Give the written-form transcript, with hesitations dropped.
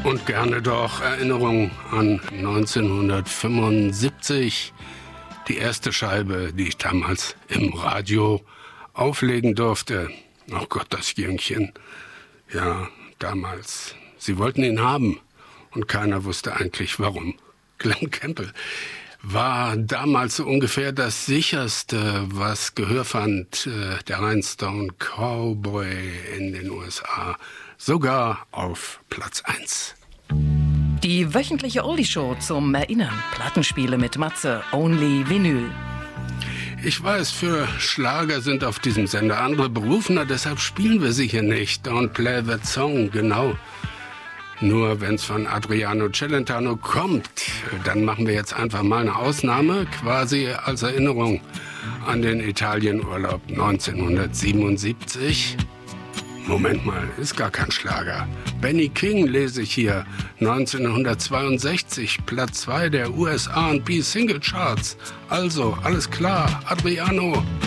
Und gerne doch Erinnerung an 1975. Die erste Scheibe, die ich damals im Radio auflegen durfte. Oh Gott, das Jüngchen. Ja, damals. Sie wollten ihn haben. Und keiner wusste eigentlich, warum. Glen Campbell war damals so ungefähr das sicherste, was Gehör fand. Der Rhinestone Cowboy in den USA. Sogar auf Platz 1. Die wöchentliche Oldie-Show zum Erinnern. Plattenspiele mit Matze, Only Vinyl. Ich weiß, für Schlager sind auf diesem Sender andere berufener, deshalb spielen wir sie hier nicht. Don't play that song, genau. Nur wenn es von Adriano Celentano kommt, dann machen wir jetzt einfach mal eine Ausnahme, quasi als Erinnerung an den Italienurlaub 1977. Moment mal, ist gar kein Schlager. Benny King lese ich hier, 1962, Platz 2 der US R&B Single Charts. Also, alles klar, Adriano.